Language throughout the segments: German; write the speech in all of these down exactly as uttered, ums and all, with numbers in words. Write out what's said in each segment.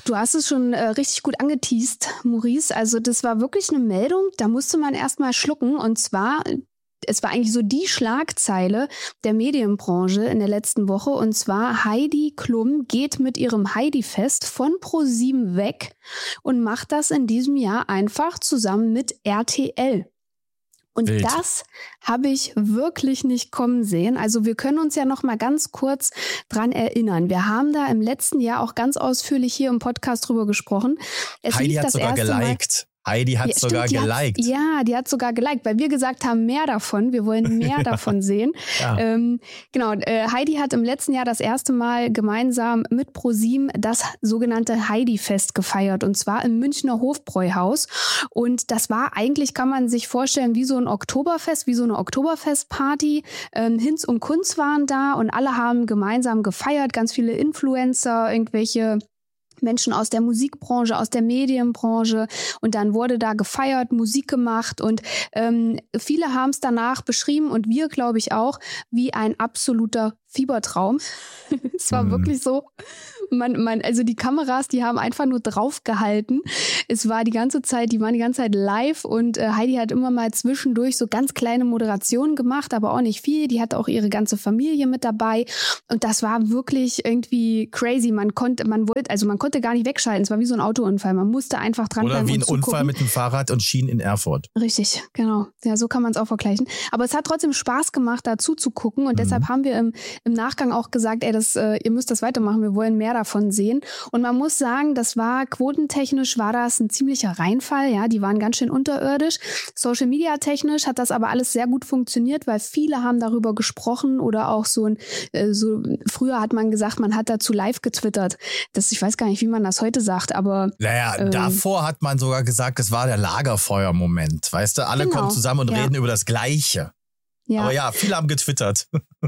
du hast es schon äh, richtig gut angeteast, Maurice. Also das war wirklich eine Meldung, da musste man erstmal schlucken. Und zwar, es war eigentlich so die Schlagzeile der Medienbranche in der letzten Woche. Und zwar, Heidi Klum geht mit ihrem Heidi-Fest von ProSieben weg und macht das in diesem Jahr einfach zusammen mit R T L. Und Wild. Das habe ich wirklich nicht kommen sehen. Also wir können uns ja noch mal ganz kurz dran erinnern. Wir haben da im letzten Jahr auch ganz ausführlich hier im Podcast drüber gesprochen. Es Heidi hat das sogar geliked. Heidi hat ja, sogar stimmt, geliked. Hat, ja, die hat sogar geliked, weil wir gesagt haben, mehr davon. Wir wollen mehr davon sehen. Ja. Ähm, genau, äh, Heidi hat im letzten Jahr das erste Mal gemeinsam mit ProSieben das sogenannte Heidi-Fest gefeiert. Und zwar im Münchner Hofbräuhaus. Und das war eigentlich, kann man sich vorstellen, wie so ein Oktoberfest, wie so eine Oktoberfestparty. Ähm, Hinz und Kunz waren da und alle haben gemeinsam gefeiert. Ganz viele Influencer, irgendwelche Menschen aus der Musikbranche, aus der Medienbranche, und dann wurde da gefeiert, Musik gemacht, und ähm, viele haben es danach beschrieben, und wir, glaube ich, auch, wie ein absoluter Fiebertraum. Es war mhm. wirklich so, man, man, also die Kameras, die haben einfach nur draufgehalten. Es war die ganze Zeit, die waren die ganze Zeit live, und äh, Heidi hat immer mal zwischendurch so ganz kleine Moderationen gemacht, aber auch nicht viel. Die hatte auch ihre ganze Familie mit dabei, und das war wirklich irgendwie crazy. Man konnte, man wollte, also man konnte gar nicht wegschalten. Es war wie so ein Autounfall. Man musste einfach dranbleiben. Oder wie ein und zugucken. Unfall mit dem Fahrrad und Schienen in Erfurt. Richtig, genau. Ja, so kann man es auch vergleichen. Aber es hat trotzdem Spaß gemacht, dazu zu gucken, und mhm. deshalb haben wir im, im Nachgang auch gesagt, ey, das, äh, ihr müsst das weitermachen. Wir wollen mehr davon sehen. Und man muss sagen, das war quotentechnisch war das ein ziemlicher Reinfall. Ja, die waren ganz schön unterirdisch. Social Media technisch hat das aber alles sehr gut funktioniert, weil viele haben darüber gesprochen, oder auch so ein, äh, so früher hat man gesagt, man hat dazu live getwittert. Das, ich weiß gar nicht, wie man das heute sagt, aber naja, ähm, davor hat man sogar gesagt, es war der Lagerfeuer-Moment. Weißt du, alle genau, kommen zusammen und ja. reden über das Gleiche. Ja. Aber ja, viele haben getwittert.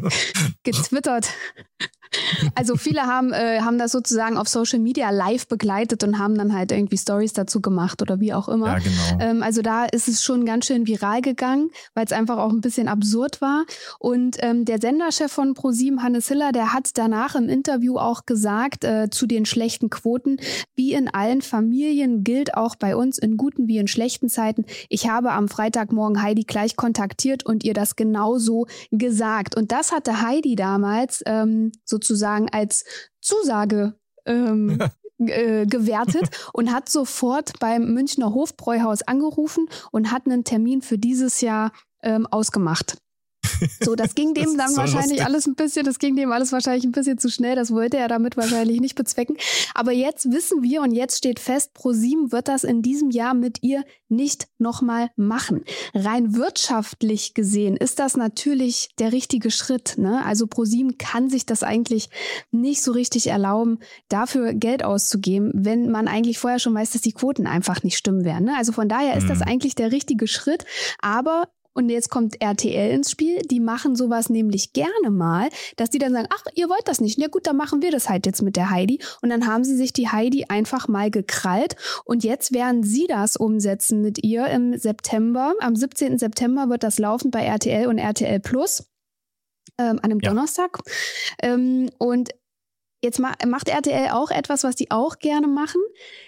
Getwittert. Also viele haben, äh, haben das sozusagen auf Social Media live begleitet und haben dann halt irgendwie Stories dazu gemacht oder wie auch immer. Ja, genau. Ähm, also da ist es schon ganz schön viral gegangen, weil es einfach auch ein bisschen absurd war. Und ähm, der Senderchef von ProSieben, Hannes Hiller, der hat danach im Interview auch gesagt, äh, zu den schlechten Quoten, wie in allen Familien gilt auch bei uns in guten wie in schlechten Zeiten. Ich habe am Freitagmorgen Heidi gleich kontaktiert und ihr das genauso gesagt. Und das hatte Heidi damals ähm, sozusagen als Zusage ähm, äh, gewertet und hat sofort beim Münchner Hofbräuhaus angerufen und hat einen Termin für dieses Jahr ähm, ausgemacht. So, das ging dem dann so wahrscheinlich lustig. alles ein bisschen, das ging dem alles wahrscheinlich ein bisschen zu schnell, das wollte er damit wahrscheinlich nicht bezwecken. Aber jetzt wissen wir, und jetzt steht fest, ProSieben wird das in diesem Jahr mit ihr nicht nochmal machen. Rein wirtschaftlich gesehen ist das natürlich der richtige Schritt, ne? Also ProSieben kann sich das eigentlich nicht so richtig erlauben, dafür Geld auszugeben, wenn man eigentlich vorher schon weiß, dass die Quoten einfach nicht stimmen werden, ne? Also von daher ist mhm. das eigentlich der richtige Schritt, aber und jetzt kommt R T L ins Spiel, die machen sowas nämlich gerne mal, dass die dann sagen, ach, ihr wollt das nicht, ja gut, dann machen wir das halt jetzt mit der Heidi. Und dann haben sie sich die Heidi einfach mal gekrallt, und jetzt werden sie das umsetzen mit ihr im September. Am siebzehnten September wird das laufen bei R T L und R T L Plus, ähm, an einem ja. Donnerstag. Ähm, und jetzt ma- macht R T L auch etwas, was die auch gerne machen.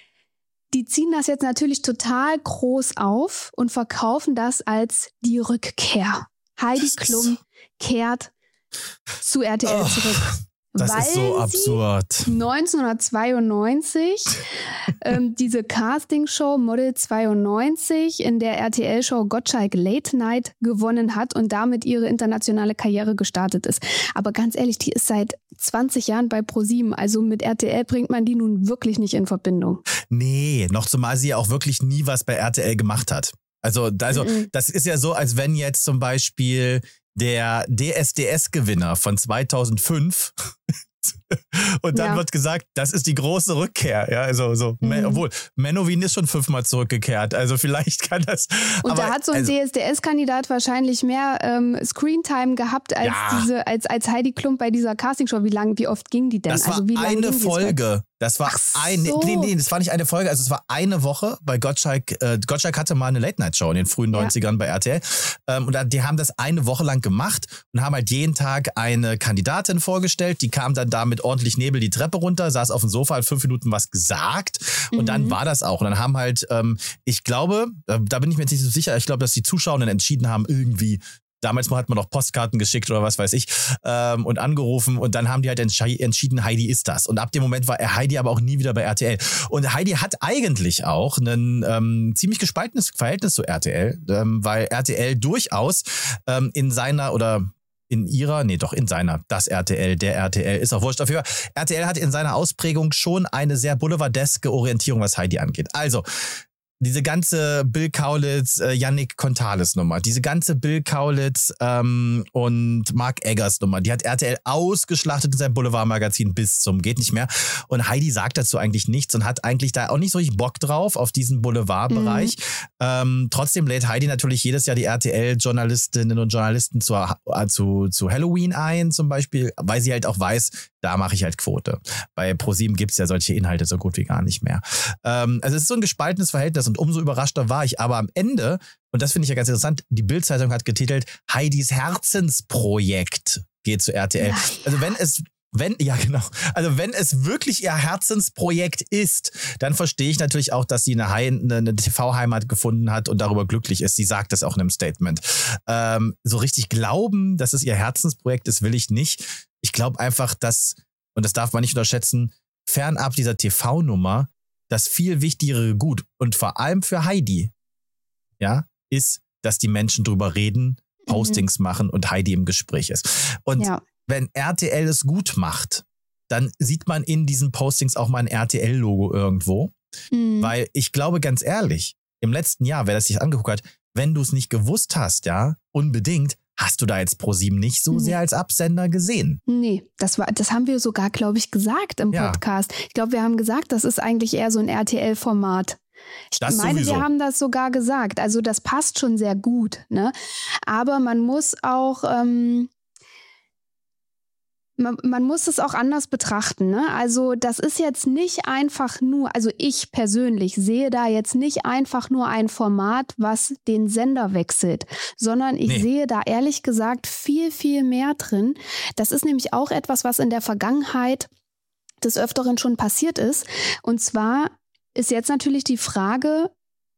Die ziehen das jetzt natürlich total groß auf und verkaufen das als die Rückkehr. Heidi Klum kehrt zu R T L oh, zurück. Das weil ist so absurd. neunzehnhundertzweiundneunzig ähm, diese Castingshow Model zweiundneunzig in der R T L-Show Gottschalk Late Night gewonnen hat und damit ihre internationale Karriere gestartet ist. Aber ganz ehrlich, die ist seit zwanzig Jahren bei ProSieben. Also mit R T L bringt man die nun wirklich nicht in Verbindung. Nee, noch zumal sie ja auch wirklich nie was bei R T L gemacht hat. Also, also mhm. das ist ja so, als wenn jetzt zum Beispiel der D S D S-Gewinner von zweitausendfünf und dann ja. wird gesagt, das ist die große Rückkehr. Ja, also so, mhm. obwohl Menowin ist schon fünfmal zurückgekehrt. Also vielleicht kann das. Und aber, da hat so ein also, D S D S-Kandidat wahrscheinlich mehr ähm, Screentime gehabt als ja. diese, als als Heidi Klum bei dieser Castingshow. Wie lang, wie oft ging die denn? Das war also wie eine Folge. Das war Ach ein, so. nee, nee, das war nicht eine Folge, also es war eine Woche bei Gottschalk. Äh, Gottschalk hatte mal eine Late-Night-Show in den frühen Ja. neunzigern bei R T L. Ähm, und da, die haben das eine Woche lang gemacht und haben halt jeden Tag eine Kandidatin vorgestellt. Die kam dann da mit ordentlich Nebel die Treppe runter, saß auf dem Sofa, hat fünf Minuten was gesagt und Mhm. dann war das auch. Und dann haben halt, ähm, ich glaube, äh, da bin ich mir jetzt nicht so sicher, ich glaube, dass die Zuschauenden entschieden haben, irgendwie. Damals hat man noch Postkarten geschickt oder was weiß ich ähm, und angerufen und dann haben die halt entsch- entschieden, Heidi ist das. Und ab dem Moment war Heidi aber auch nie wieder bei R T L. Und Heidi hat eigentlich auch ein ähm, ziemlich gespaltenes Verhältnis zu R T L, ähm, weil R T L durchaus ähm, in seiner oder in ihrer, nee doch in seiner, das R T L, der R T L, ist auch wurscht dafür. R T L hat in seiner Ausprägung schon eine sehr boulevardeske Orientierung, was Heidi angeht. Also, diese ganze Bill Kaulitz, äh, Yannick Contales Nummer, diese ganze Bill Kaulitz ähm, und Mark Eggers Nummer, die hat R T L ausgeschlachtet in seinem Boulevardmagazin bis zum geht nicht mehr. Und Heidi sagt dazu eigentlich nichts und hat eigentlich da auch nicht so richtig Bock drauf auf diesen Boulevardbereich. Mhm. Ähm, trotzdem lädt Heidi natürlich jedes Jahr die R T L-Journalistinnen und Journalisten zu, äh, zu, zu Halloween ein zum Beispiel, weil sie halt auch weiß, da mache ich halt Quote. Bei ProSieben gibt es ja solche Inhalte so gut wie gar nicht mehr. Ähm, also es ist so ein gespaltenes Verhältnis und umso überraschter war ich. Aber am Ende, und das finde ich ja ganz interessant, die Bild-Zeitung hat getitelt, Heidis Herzensprojekt geht zu R T L. Also wenn es Wenn, ja genau, also wenn es wirklich ihr Herzensprojekt ist, dann verstehe ich natürlich auch, dass sie eine, Heim, eine, eine T V-Heimat gefunden hat und darüber glücklich ist. Sie sagt das auch in einem Statement. Ähm, so richtig glauben, dass es ihr Herzensprojekt ist, will ich nicht. Ich glaube einfach, dass, und das darf man nicht unterschätzen, fernab dieser T V-Nummer, das viel wichtigere Gut und vor allem für Heidi, ja, ist, dass die Menschen drüber reden, Postings mhm. machen und Heidi im Gespräch ist. Und ja. wenn R T L es gut macht, dann sieht man in diesen Postings auch mal ein R T L-Logo irgendwo. Mhm. Weil ich glaube, ganz ehrlich, im letzten Jahr, wer das sich angeguckt hat, wenn du es nicht gewusst hast, ja, unbedingt, hast du da jetzt ProSieben nicht so nee. sehr als Absender gesehen. Nee, das war, das haben wir sogar, glaube ich, gesagt im ja. Podcast. Ich glaube, wir haben gesagt, das ist eigentlich eher so ein R T L-Format. Ich das meine, sowieso. Wir haben das sogar gesagt. Also das passt schon sehr gut, ne? Aber man muss auch... Ähm, Man, man muss es auch anders betrachten, ne? Also das ist jetzt nicht einfach nur, also ich persönlich sehe da jetzt nicht einfach nur ein Format, was den Sender wechselt, sondern ich nee. sehe da ehrlich gesagt viel, viel mehr drin. Das ist nämlich auch etwas, was in der Vergangenheit des Öfteren schon passiert ist. Und zwar ist jetzt natürlich die Frage,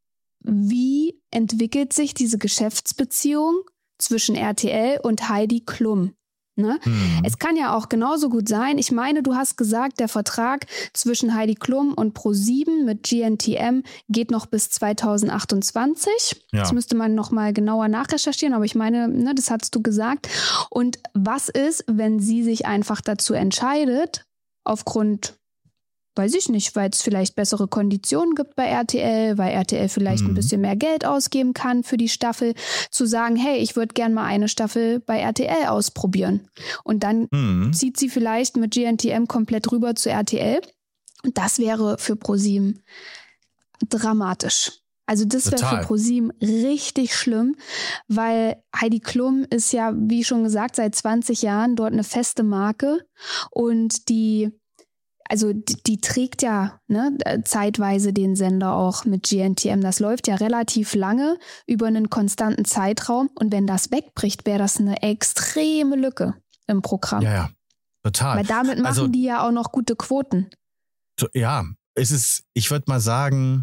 wie entwickelt sich diese Geschäftsbeziehung zwischen R T L und Heidi Klum? Ne? Hm. Es kann ja auch genauso gut sein, ich meine, du hast gesagt, der Vertrag zwischen Heidi Klum und ProSieben mit G N T M geht noch bis zweitausendachtundzwanzig. Ja. Das müsste man noch mal genauer nachrecherchieren, aber ich meine, ne, das hast du gesagt. Und was ist, wenn sie sich einfach dazu entscheidet, aufgrund, weiß ich nicht, weil es vielleicht bessere Konditionen gibt bei R T L, weil R T L vielleicht mhm. ein bisschen mehr Geld ausgeben kann für die Staffel, zu sagen, hey, ich würde gerne mal eine Staffel bei R T L ausprobieren. Und dann mhm. zieht sie vielleicht mit G N T M komplett rüber zu R T L. Und das wäre für ProSieben dramatisch. Also das wäre für ProSieben richtig schlimm, weil Heidi Klum ist ja, wie schon gesagt, seit zwanzig Jahren dort eine feste Marke und die Also die, die trägt ja ne, zeitweise den Sender auch mit G N T M. Das läuft ja relativ lange über einen konstanten Zeitraum. Und wenn das wegbricht, wäre das eine extreme Lücke im Programm. Ja, ja, total. Weil damit machen also, die ja auch noch gute Quoten. Ja, es ist, ich würde mal sagen,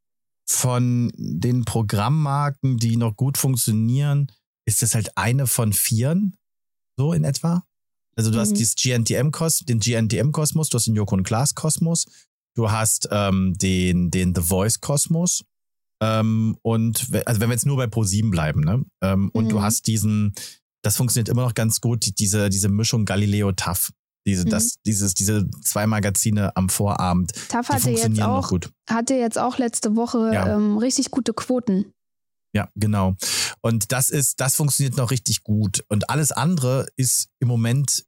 von den Programmmarken, die noch gut funktionieren, ist das halt eine von vieren, so in etwa. Also du mhm. hast dieses G N T M-Kosmos, den G N T M-Kosmos, du hast den Joko und Klaas-Kosmos, du hast ähm, den, den The Voice-Kosmos ähm, und also wenn wir jetzt nur bei ProSieben bleiben, ne? Ähm, und mhm. du hast diesen, das funktioniert immer noch ganz gut, diese, diese Mischung Galileo-TAF, diese, mhm. das, dieses, diese zwei Magazine am Vorabend, TAF hatte jetzt auch, gut. hatte jetzt auch letzte Woche ja. ähm, richtig gute Quoten. Ja, genau. Und das ist, das funktioniert noch richtig gut. Und alles andere ist im Moment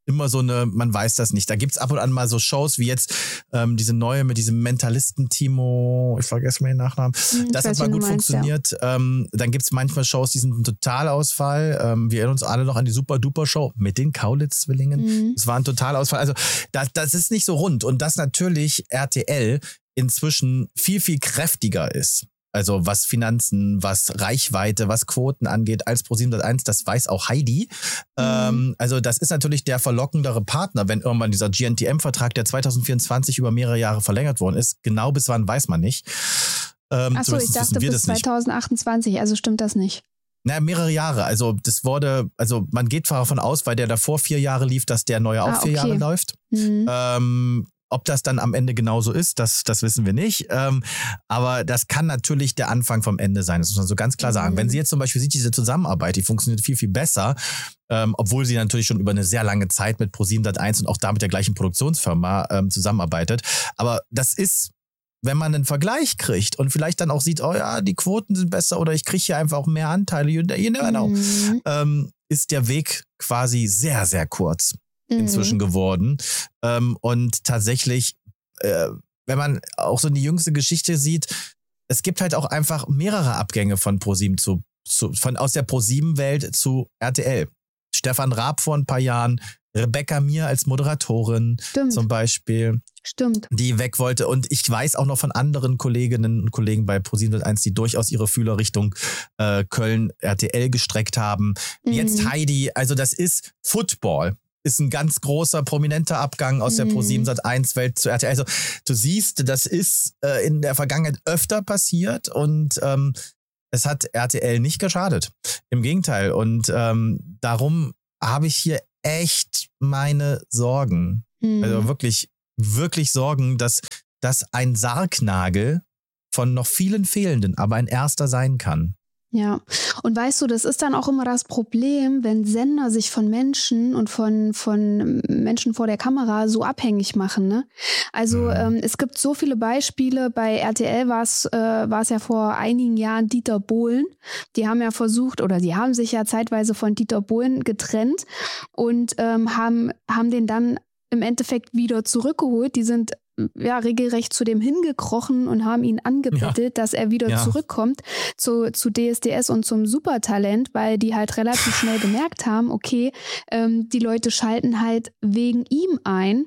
immer so eine, man weiß das nicht. Da gibt's ab und an mal so Shows wie jetzt ähm, diese neue mit diesem Mentalisten Timo, ich vergesse mal den Nachnamen. Hm, das hat mal gut meinst, funktioniert. Ja. Ähm, dann gibt's manchmal Shows, die sind ein Totalausfall. Ähm, wir erinnern uns alle noch an die Super-Duper-Show mit den Kaulitz-Zwillingen. Mhm. Das war ein Totalausfall. Also das, das ist nicht so rund. Und dass natürlich R T L inzwischen viel, viel kräftiger ist. Also was Finanzen, was Reichweite, was Quoten angeht als ProSieben Sat eins, das weiß auch Heidi. Mhm. Ähm, also das ist natürlich der verlockendere Partner, wenn irgendwann dieser G N T M-Vertrag, der zwanzig vierundzwanzig über mehrere Jahre verlängert worden ist, genau bis wann weiß man nicht. Ähm, Achso, ich dachte bis zwanzig achtundzwanzig, also stimmt das nicht? Na, mehrere Jahre. Also das wurde, also man geht davon aus, weil der davor vier Jahre lief, dass der neue auch ah, vier okay. Jahre läuft. Mhm. Ähm, Ob das dann am Ende genauso ist, das, das wissen wir nicht. Ähm, aber das kann natürlich der Anfang vom Ende sein. Das muss man so ganz klar sagen. Mhm. Wenn sie jetzt zum Beispiel sieht, diese Zusammenarbeit, die funktioniert viel, viel besser, ähm, obwohl sie natürlich schon über eine sehr lange Zeit mit ProSieben Sat eins und auch da mit der gleichen Produktionsfirma ähm, zusammenarbeitet. Aber das ist, wenn man einen Vergleich kriegt und vielleicht dann auch sieht, oh ja, die Quoten sind besser oder ich kriege hier einfach auch mehr Anteile, you never know, mhm. ähm, ist der Weg quasi sehr, sehr kurz inzwischen mhm. geworden. Ähm, und tatsächlich, äh, wenn man auch so die jüngste Geschichte sieht, es gibt halt auch einfach mehrere Abgänge von ProSieben zu, zu von aus der ProSieben-Welt zu R T L. Stefan Raab vor ein paar Jahren, Rebecca Mir als Moderatorin Stimmt. zum Beispiel. Stimmt. Die weg wollte. Und ich weiß auch noch von anderen Kolleginnen und Kollegen bei ProSieben Sat eins, die durchaus ihre Fühler Richtung äh, Köln R T L gestreckt haben. Mhm. Jetzt Heidi, also das ist Football. Ist ein ganz großer, prominenter Abgang aus der ProSieben Sat eins Welt zu R T L. Also du siehst, das ist äh, in der Vergangenheit öfter passiert und ähm, es hat R T L nicht geschadet. Im Gegenteil. Und ähm, darum habe ich hier echt meine Sorgen. Mhm. Also wirklich, wirklich Sorgen, dass das ein Sargnagel von noch vielen fehlenden, aber ein erster sein kann. Ja, und weißt du, das ist dann auch immer das Problem, wenn Sender sich von Menschen und von, von Menschen vor der Kamera so abhängig machen, ne? Also ähm, es gibt so viele Beispiele, bei R T L war es äh, war es ja vor einigen Jahren Dieter Bohlen, die haben ja versucht oder die haben sich ja zeitweise von Dieter Bohlen getrennt und ähm, haben, haben den dann im Endeffekt wieder zurückgeholt, die sind ja regelrecht zu dem hingekrochen und haben ihn angebettelt, ja. dass er wieder ja. zurückkommt zu, zu D S D S und zum Supertalent, weil die halt relativ schnell gemerkt haben, okay, ähm, die Leute schalten halt wegen ihm ein.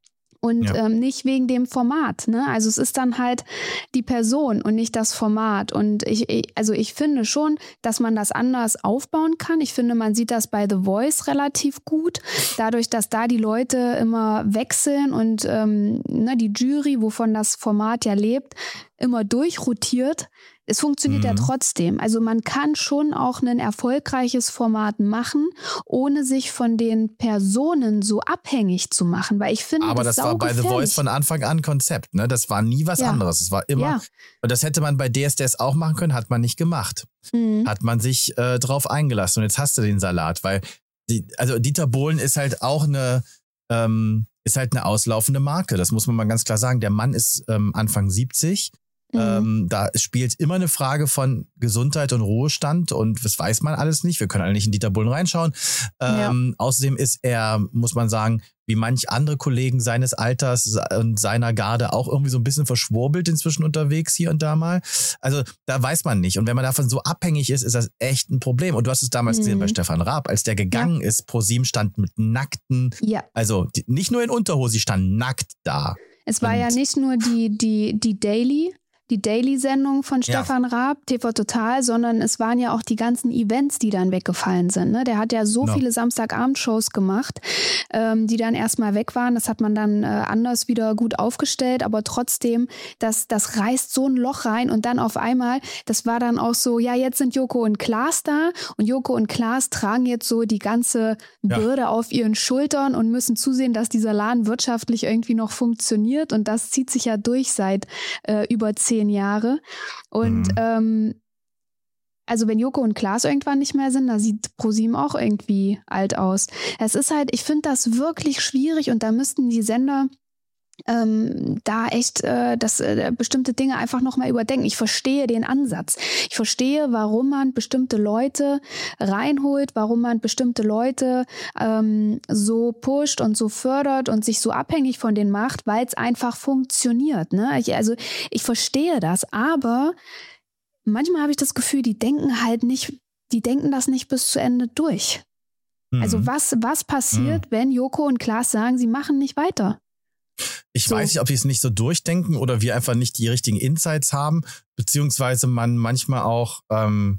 Und ja. ähm, nicht wegen dem Format, ne? Also es ist dann halt die Person und nicht das Format. Und ich, ich, also ich finde schon, dass man das anders aufbauen kann. Ich finde, man sieht das bei The Voice relativ gut. Dadurch, dass da die Leute immer wechseln und ähm, ne, die Jury, wovon das Format ja lebt, immer durchrotiert. Es funktioniert mhm. ja trotzdem. Also man kann schon auch ein erfolgreiches Format machen, ohne sich von den Personen so abhängig zu machen, weil ich finde, aber das, das war bei The Voice von Anfang an Konzept, ne? Das war nie was ja. anderes. Es war immer, ja. und das hätte man bei D S D S auch machen können, hat man nicht gemacht. Mhm. Hat man sich äh, drauf eingelassen und jetzt hast du den Salat, weil die, also Dieter Bohlen ist halt auch eine, ähm, ist halt eine auslaufende Marke. Das muss man mal ganz klar sagen. Der Mann ist ähm, Anfang siebzig. Mhm. Ähm, da spielt immer eine Frage von Gesundheit und Ruhestand und das weiß man alles nicht. Wir können alle nicht in Dieter Bohlen reinschauen. Ähm, ja. Außerdem ist er, muss man sagen, wie manch andere Kollegen seines Alters und seiner Garde auch irgendwie so ein bisschen verschwurbelt inzwischen unterwegs hier und da mal. Also da weiß man nicht. Und wenn man davon so abhängig ist, ist das echt ein Problem. Und du hast es damals mhm. gesehen bei Stefan Raab, als der gegangen ja. ist, ProSieben stand mit nackten, ja. also die, nicht nur in Unterhose, sie stand nackt da. Es war und ja nicht nur die, die, die Daily, die Daily-Sendung von Stefan ja. Raab, T V Total, sondern es waren ja auch die ganzen Events, die dann weggefallen sind. Ne? Der hat ja so no. viele Samstagabend-Shows gemacht, ähm, die dann erstmal weg waren. Das hat man dann äh, anders wieder gut aufgestellt, aber trotzdem, das, das reißt so ein Loch rein und dann auf einmal, das war dann auch so, ja, jetzt sind Joko und Klaas da und Joko und Klaas tragen jetzt so die ganze Bürde ja. auf ihren Schultern und müssen zusehen, dass dieser Laden wirtschaftlich irgendwie noch funktioniert und das zieht sich ja durch seit äh, über zehn Jahre. Und mhm. ähm, also wenn Joko und Klaas irgendwann nicht mehr sind, da sieht ProSieben auch irgendwie alt aus. Es ist halt, ich finde das wirklich schwierig und da müssten die Sender ähm, da echt äh, das, äh, bestimmte Dinge einfach nochmal überdenken. Ich verstehe den Ansatz. Ich verstehe, warum man bestimmte Leute reinholt, warum man bestimmte Leute ähm, so pusht und so fördert und sich so abhängig von denen macht, weil es einfach funktioniert. Ne? Ich, also ich verstehe das, aber manchmal habe ich das Gefühl, die denken halt nicht, die denken das nicht bis zu Ende durch. Mhm. Also was, was passiert, mhm. wenn Joko und Klaas sagen, sie machen nicht weiter? Ich so. weiß nicht, ob sie es nicht so durchdenken oder wir einfach nicht die richtigen Insights haben, beziehungsweise man manchmal auch, ähm,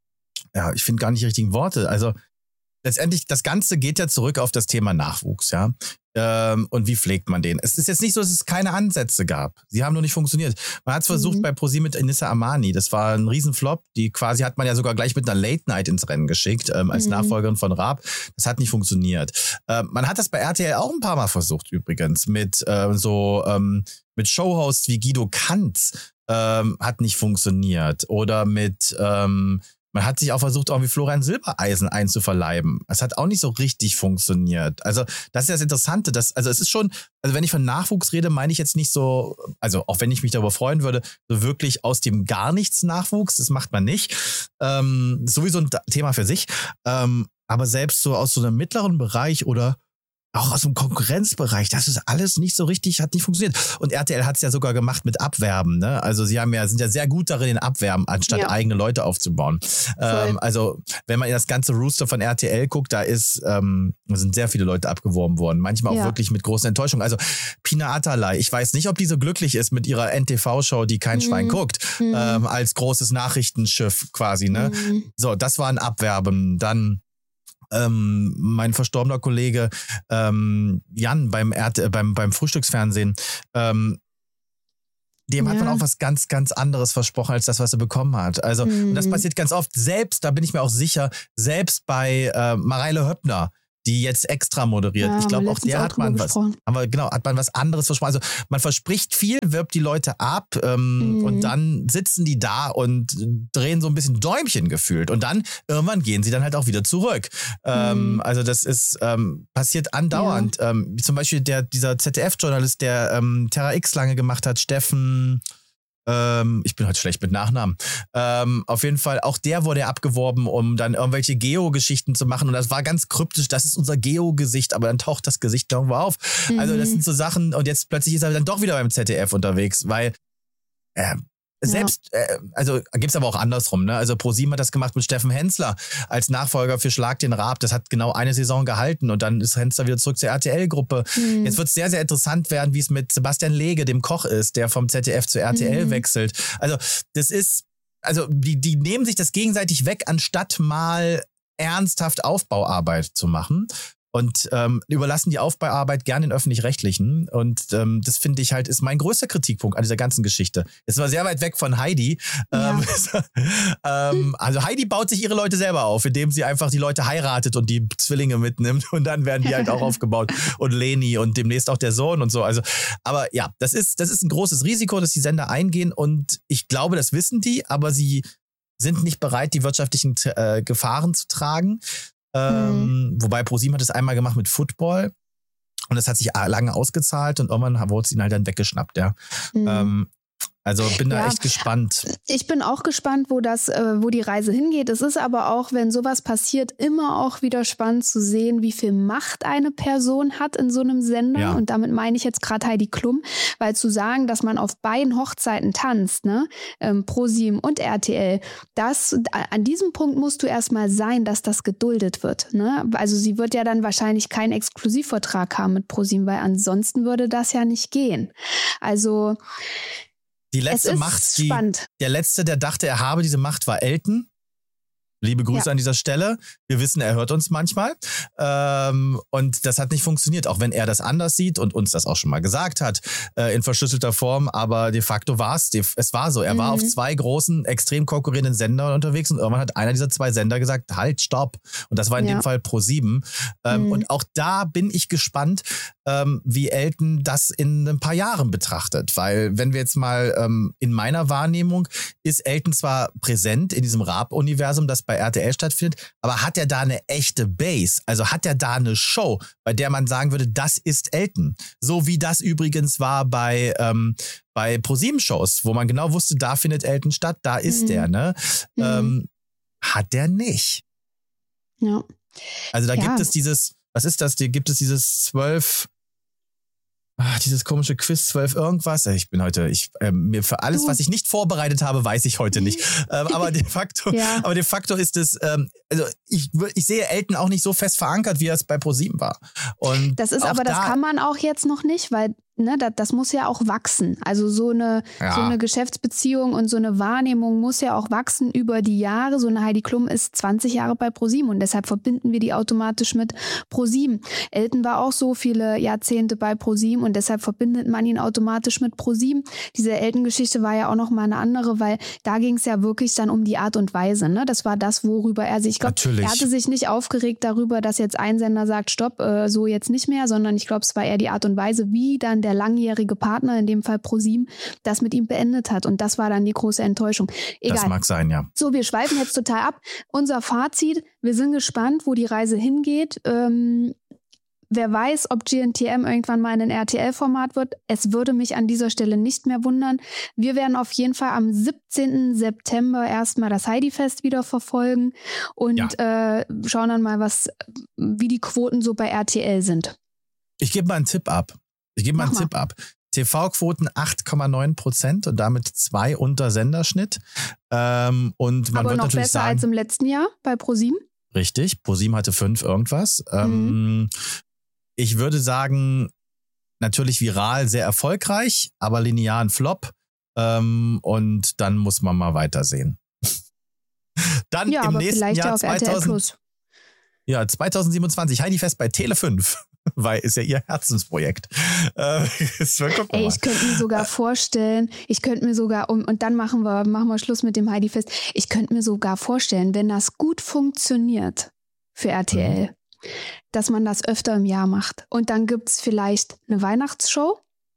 ja, ich finde gar nicht die richtigen Worte. Also letztendlich, das Ganze geht ja zurück auf das Thema Nachwuchs, ja. Ähm, und wie pflegt man den? Es ist jetzt nicht so, dass es keine Ansätze gab. Sie haben nur nicht funktioniert. Man hat es versucht mhm. bei ProSieben mit Inissa Amani. Das war ein Riesenflop. Die quasi hat man ja sogar gleich mit einer Late Night ins Rennen geschickt, ähm, als mhm. Nachfolgerin von Raab. Das hat nicht funktioniert. Ähm, man hat das bei R T L auch ein paar Mal versucht übrigens. Mit äh, so ähm, mit Showhosts wie Guido Kanz. Ähm, hat nicht funktioniert. Oder mit ähm, Man hat sich auch versucht, auch wie Florian Silbereisen einzuverleiben. Es hat auch nicht so richtig funktioniert. Also das ist das Interessante. Dass, also es ist schon, also wenn ich von Nachwuchs rede, meine ich jetzt nicht so, also auch wenn ich mich darüber freuen würde, so wirklich aus dem gar nichts Nachwuchs. Das macht man nicht. Ähm, sowieso ein Thema für sich. Ähm, aber selbst so aus so einem mittleren Bereich oder auch aus dem Konkurrenzbereich, das ist alles nicht so richtig, hat nicht funktioniert. Und R T L hat es ja sogar gemacht mit Abwerben, ne? Also sie haben ja, sind ja sehr gut darin, in Abwerben, anstatt ja. eigene Leute aufzubauen. Ähm, also wenn man in das ganze Rooster von R T L guckt, da ist, ähm, sind sehr viele Leute abgeworben worden. Manchmal auch ja. wirklich mit großen Enttäuschungen. Also Pina Atalay, ich weiß nicht, ob die so glücklich ist mit ihrer N T V-Show, die kein mhm. Schwein guckt, mhm. ähm, als großes Nachrichtenschiff quasi, ne? Mhm. So, das war ein Abwerben. Dann Ähm, mein verstorbener Kollege ähm, Jan beim, Erd- beim, beim Frühstücksfernsehen, ähm, dem ja. hat man auch was ganz, ganz anderes versprochen, als das, was er bekommen hat. Also, mhm. und das passiert ganz oft. Selbst, da bin ich mir auch sicher, selbst bei äh, Mareile Höppner, die jetzt extra moderiert. Ja, ich glaube, auch der hat man was, aber genau, hat man was anderes versprochen. Also man verspricht viel, wirbt die Leute ab ähm, mhm. und dann sitzen die da und drehen so ein bisschen Däumchen gefühlt und dann irgendwann gehen sie dann halt auch wieder zurück. Mhm. Ähm, also das ist ähm, passiert andauernd. Ja. Ähm, wie zum Beispiel der, dieser Z D F-Journalist, der ähm, Terra X lange gemacht hat, Steffen... Ähm, ich bin heute schlecht mit Nachnamen. Ähm, auf jeden Fall, auch der wurde abgeworben, um dann irgendwelche Geo-Geschichten zu machen. Und das war ganz kryptisch, das ist unser Geo-Gesicht, aber dann taucht das Gesicht irgendwo auf. Mhm. Also das sind so Sachen und jetzt plötzlich ist er dann doch wieder beim Z D F unterwegs, weil äh, selbst, ja. äh, also gibt's aber auch andersrum, ne? Also ProSieben hat das gemacht mit Steffen Hensler als Nachfolger für Schlag den Raab. Das hat genau eine Saison gehalten und dann ist Hensler wieder zurück zur R T L-Gruppe. Mhm. Jetzt wird es sehr, sehr interessant werden, wie es mit Sebastian Lege, dem Koch ist, der vom Z D F zur R T L mhm. wechselt. Also das ist, also die, die nehmen sich das gegenseitig weg, anstatt mal ernsthaft Aufbauarbeit zu machen. Und ähm, überlassen die Aufbauarbeit gern den Öffentlich-Rechtlichen. Und ähm, das finde ich halt, ist mein größter Kritikpunkt an dieser ganzen Geschichte. Es war sehr weit weg von Heidi. Ja. ähm, also Heidi baut sich ihre Leute selber auf, indem sie einfach die Leute heiratet und die Zwillinge mitnimmt. Und dann werden die halt auch aufgebaut. Und Leni und demnächst auch der Sohn und so. Also, aber ja, das ist, das ist ein großes Risiko, dass die Sender eingehen. Und ich glaube, das wissen die, aber sie sind nicht bereit, die wirtschaftlichen äh, Gefahren zu tragen. Ähm, mhm. Wobei ProSieben hat es einmal gemacht mit Football und das hat sich lange ausgezahlt und irgendwann wurde es ihnen halt dann weggeschnappt, ja. Mhm. Ähm, also bin da ja, echt gespannt. Ich bin auch gespannt, wo das, äh, wo die Reise hingeht. Es ist aber auch, wenn sowas passiert, immer auch wieder spannend zu sehen, wie viel Macht eine Person hat in so einem Sender. Ja. Und damit meine ich jetzt gerade Heidi Klum, weil zu sagen, dass man auf beiden Hochzeiten tanzt, ne, ähm, ProSieben und R T L, das, an diesem Punkt musst du erstmal sein, dass das geduldet wird. Ne? Also sie wird ja dann wahrscheinlich keinen Exklusivvertrag haben mit ProSieben, weil ansonsten würde das ja nicht gehen. Also Die letzte Macht, die, der letzte, der dachte, er habe diese Macht, war Elton. Liebe Grüße ja. an dieser Stelle. Wir wissen, er hört uns manchmal. Ähm, und das hat nicht funktioniert, auch wenn er das anders sieht und uns das auch schon mal gesagt hat, äh, in verschlüsselter Form. Aber de facto war es, es war so. Er mhm. war auf zwei großen, extrem konkurrierenden Sendern unterwegs und irgendwann hat einer dieser zwei Sender gesagt, halt, stopp. Und das war in ja. dem Fall ProSieben. Ähm, mhm. Und auch da bin ich gespannt, ähm, wie Elton das in ein paar Jahren betrachtet. Weil, wenn wir jetzt mal ähm, in meiner Wahrnehmung, ist Elton zwar präsent in diesem Raab-Universum, das bei R T L stattfindet, aber hat er da eine echte Base? Also hat er da eine Show, bei der man sagen würde, das ist Elton? So wie das übrigens war bei, ähm, bei ProSieben-Shows, wo man genau wusste, da findet Elton statt, da ist mhm. der, ne? Mhm. Ähm, hat der nicht. Ja. Also da ja. gibt es dieses, was ist das? Da gibt es dieses zwölf, ach, dieses komische Quiz zwölf irgendwas. Ich bin heute, ich ähm, mir für alles, du. was ich nicht vorbereitet habe, weiß ich heute nicht. ähm, aber de facto, ja. aber de facto ist es, ähm, also ich, ich sehe Elton auch nicht so fest verankert, wie er es bei ProSieben war. Und das ist aber, da, das kann man auch jetzt noch nicht, weil Ne, das, das muss ja auch wachsen. Also so eine, ja. so eine Geschäftsbeziehung und so eine Wahrnehmung muss ja auch wachsen über die Jahre. So eine Heidi Klum ist zwanzig Jahre bei ProSieben und deshalb verbinden wir die automatisch mit ProSieben. Elton war auch so viele Jahrzehnte bei ProSieben und deshalb verbindet man ihn automatisch mit ProSieben. Diese Elton-Geschichte war ja auch noch mal eine andere, weil da ging es ja wirklich dann um die Art und Weise. Ne? Das war das, worüber er sich, ich glaube, er hatte sich nicht aufgeregt darüber, dass jetzt ein Sender sagt, stopp, äh, so jetzt nicht mehr, sondern ich glaube, es war eher die Art und Weise, wie dann der der langjährige Partner, in dem Fall ProSieben, das mit ihm beendet hat. Und das war dann die große Enttäuschung. Egal. Das mag sein, ja. So, wir schweifen jetzt total ab. Unser Fazit, wir sind gespannt, wo die Reise hingeht. Ähm, wer weiß, ob G N T M irgendwann mal in ein R T L-Format wird. Es würde mich an dieser Stelle nicht mehr wundern. Wir werden auf jeden Fall am siebzehnten September erstmal das Heidi-Fest wieder verfolgen und ja. äh, schauen dann mal, was, wie die Quoten so bei R T L sind. Ich gebe mal einen Tipp ab. Ich gebe mal einen mal. Tipp ab. T V-Quoten acht Komma neun Prozent und damit zwei unter Senderschnitt. Ähm, und man Aber wird noch natürlich besser sagen, als im letzten Jahr bei ProSieben? Richtig, ProSieben hatte fünf irgendwas. Mhm. Ähm, ich würde sagen, natürlich viral sehr erfolgreich, aber linear ein Flop. Ähm, und dann muss man mal weitersehen. Dann ja, im aber nächsten vielleicht Jahr ja auf zweitausend, R T L Plus. Ja, Heidi-Fest bei Tele fünf weil ist ja ihr Herzensprojekt. Äh, Ey, ich könnte mir sogar vorstellen, ich könnte mir sogar, um, und dann machen wir, machen wir Schluss mit dem Heidi-Fest, ich könnte mir sogar vorstellen, wenn das gut funktioniert für R T L, mhm. dass man das öfter im Jahr macht. Und dann gibt es vielleicht eine Weihnachtsshow,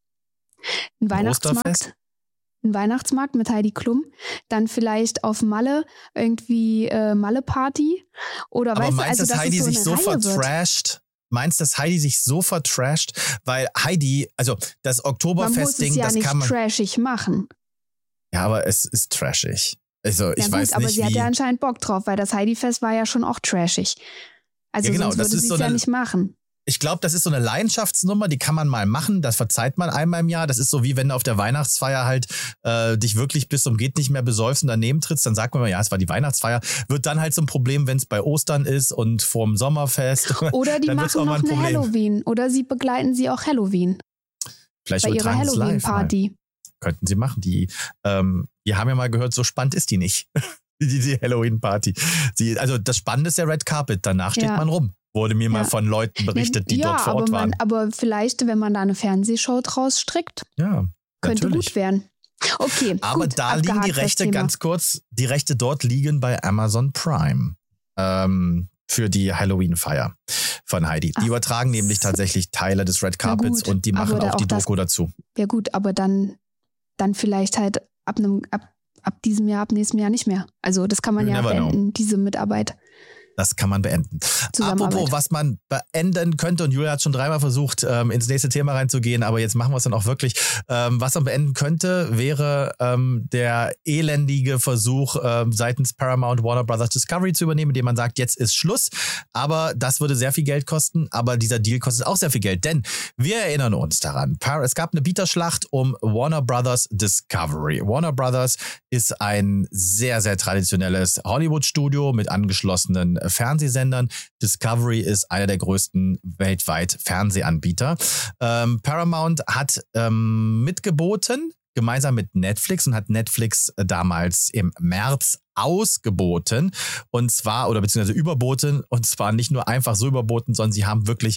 einen Weihnachtsmarkt. Ein Weihnachtsmarkt mit Heidi Klum, dann vielleicht auf Malle irgendwie äh, Malle-Party oder aber weißt meinst du, also dass Heidi so sich so Reihe vertrasht? Wird. Meinst du, dass Heidi sich so vertrasht? Weil Heidi, also das Oktoberfest-Ding, ja das kann man... trashig machen. Ja, aber es ist trashig. Also ich ja, gut, weiß nicht, aber sie wie... hat ja anscheinend Bock drauf, weil das Heidi-Fest war ja schon auch trashig. Also ja, genau, sonst würde sie es so ja nicht machen. Ich glaube, das ist so eine Leidenschaftsnummer, die kann man mal machen, das verzeiht man einmal im Jahr. Das ist so wie wenn du auf der Weihnachtsfeier halt äh, dich wirklich bis zum geht nicht mehr besäufst und daneben trittst, dann sagt man mal, ja, es war die Weihnachtsfeier. Wird dann halt so ein Problem, wenn es bei Ostern ist und vorm Sommerfest. Oder die dann machen noch ein eine Halloween. Oder sie begleiten sie auch Halloween. Vielleicht bei ihrer Halloween-Party. Könnten sie machen. Die, ähm, die haben ja mal gehört, so spannend ist die nicht. die, die Halloween-Party. Sie, also das Spannende ist der Red Carpet. Danach steht ja. man rum. Wurde mir ja. mal von Leuten berichtet, die ja, dort vor Ort aber man, waren. Aber vielleicht, wenn man da eine Fernsehshow draus strickt, ja, könnte natürlich. gut werden. Okay, aber gut, da liegen die Rechte, ganz kurz, die Rechte dort liegen bei Amazon Prime ähm, für die Halloween-Feier von Heidi. Die Ach, übertragen nämlich tatsächlich Teile des Red Carpets gut, und die machen auch die Doku das, dazu. Ja gut, aber dann, dann vielleicht halt ab, einem, ab, ab diesem Jahr, ab nächstem Jahr nicht mehr. Also das kann man you ja beenden, know. diese Mitarbeit. Das kann man beenden. Apropos, was man beenden könnte, und Julia hat schon dreimal versucht, ähm, ins nächste Thema reinzugehen, aber jetzt machen wir es dann auch wirklich. Ähm, was man beenden könnte, wäre ähm, der elendige Versuch ähm, seitens Paramount Warner Brothers Discovery zu übernehmen, indem man sagt, jetzt ist Schluss. Aber das würde sehr viel Geld kosten, aber dieser Deal kostet auch sehr viel Geld, denn wir erinnern uns daran, es gab eine Bieterschlacht um Warner Brothers Discovery. Warner Brothers ist ein sehr, sehr traditionelles Hollywood-Studio mit angeschlossenen Fernsehsendern. Discovery ist einer der größten weltweit Fernsehanbieter. Ähm, Paramount hat ähm, mitgeboten, gemeinsam mit Netflix, und hat Netflix damals im März ausgeboten, und zwar, oder beziehungsweise überboten, und zwar nicht nur einfach so überboten, sondern sie haben wirklich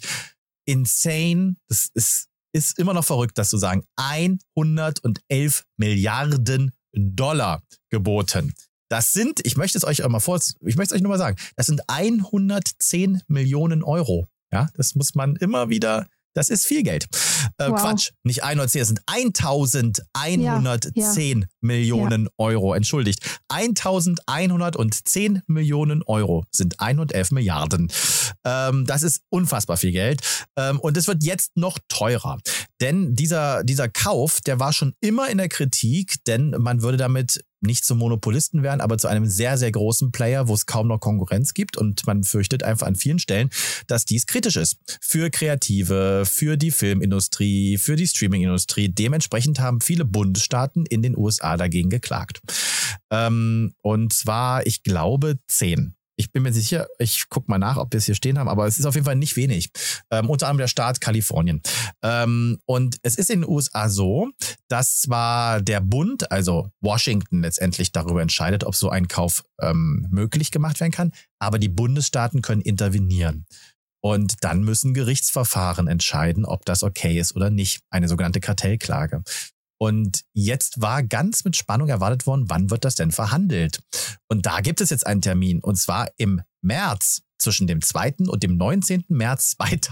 insane, das ist, ist immer noch verrückt, das zu sagen, hundertelf Milliarden Dollar geboten. Das sind, ich möchte es euch auch mal vor, ich möchte es euch nur mal sagen, das sind hundertzehn Millionen Euro. Ja, das muss man immer wieder, Das ist viel Geld. Äh, Wow. Quatsch, nicht hundertzehn, das sind eintausendeinhundertzehn Ja, ja. Millionen Euro. Entschuldigt. eintausendeinhundertzehn Millionen Euro sind hundertelf Milliarden. Ähm, das ist unfassbar viel Geld. Ähm, und es wird jetzt noch teurer. Denn dieser, dieser Kauf, der war schon immer in der Kritik, denn man würde damit nicht zum Monopolisten werden, aber zu einem sehr, sehr großen Player, wo es kaum noch Konkurrenz gibt. Und man fürchtet einfach an vielen Stellen, dass dies kritisch ist für Kreative, für die Filmindustrie, für die Streamingindustrie. Dementsprechend haben viele Bundesstaaten in den U S A dagegen geklagt. Ähm, und zwar, ich glaube, zehn. Ich bin mir sicher, ich gucke mal nach, ob wir es hier stehen haben, aber es ist auf jeden Fall nicht wenig. Ähm, unter anderem der Staat Kalifornien. Ähm, und es ist in den U S A so, dass zwar der Bund, also Washington letztendlich darüber entscheidet, ob so ein Kauf ähm, möglich gemacht werden kann, aber die Bundesstaaten können intervenieren. Und dann müssen Gerichtsverfahren entscheiden, ob das okay ist oder nicht. Eine sogenannte Kartellklage. Und jetzt war ganz mit Spannung erwartet worden, wann wird das denn verhandelt? Und da gibt es jetzt einen Termin, und zwar im März, zwischen dem zweiten und dem neunzehnten März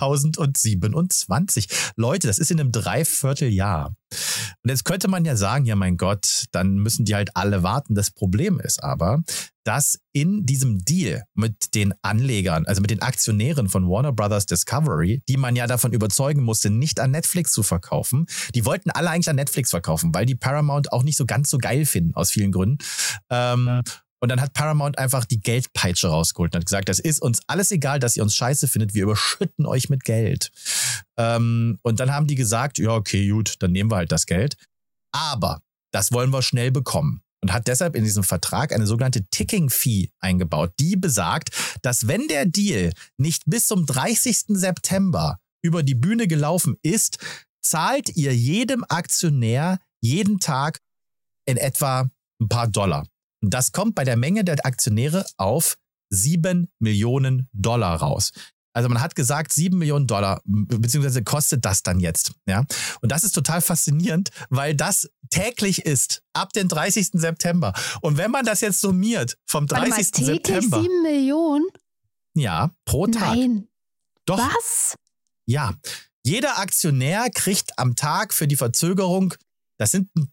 zweitausendsiebenundzwanzig. Leute, das ist in einem Dreivierteljahr. Und jetzt könnte man ja sagen, ja mein Gott, dann müssen die halt alle warten. Das Problem ist aber, dass in diesem Deal mit den Anlegern, also mit den Aktionären von Warner Brothers Discovery, die man ja davon überzeugen musste, nicht an Netflix zu verkaufen, die wollten alle eigentlich an Netflix verkaufen, weil die Paramount auch nicht so ganz so geil finden, aus vielen Gründen. Ähm, ja. Und dann hat Paramount einfach die Geldpeitsche rausgeholt und hat gesagt, das ist uns alles egal, dass ihr uns scheiße findet, wir überschütten euch mit Geld. Ähm, und dann haben die gesagt, ja okay, gut, dann nehmen wir halt das Geld. Aber das wollen wir schnell bekommen. Und hat deshalb in diesem Vertrag eine sogenannte Ticking Fee eingebaut, die besagt, dass wenn der Deal nicht bis zum dreißigsten September über die Bühne gelaufen ist, zahlt ihr jedem Aktionär jeden Tag in etwa ein paar Dollar. Und das kommt bei der Menge der Aktionäre auf sieben Millionen Dollar raus. Also man hat gesagt, sieben Millionen Dollar, beziehungsweise kostet das dann jetzt. Ja? Und das ist total faszinierend, weil das täglich ist, ab dem dreißigsten September. Und wenn man das jetzt summiert, vom dreißigsten Warte mal, täglich September. sieben Millionen? Ja, pro Tag. Nein. Doch. Was? Ja. Jeder Aktionär kriegt am Tag für die Verzögerung, das sind ein